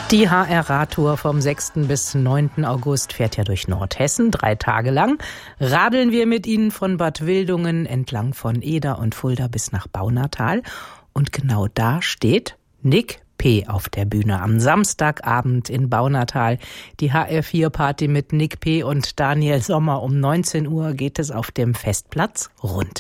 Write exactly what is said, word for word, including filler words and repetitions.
Die H R-Radtour vom sechsten bis neunten August fährt ja durch Nordhessen, drei Tage lang. Radeln wir mit Ihnen von Bad Wildungen entlang von Eder und Fulda bis nach Baunatal. Und genau da steht Nick P. auf der Bühne am Samstagabend in Baunatal. Die H R vier Party mit Nick P. und Daniel Sommer. Um neunzehn Uhr geht es auf dem Festplatz rund.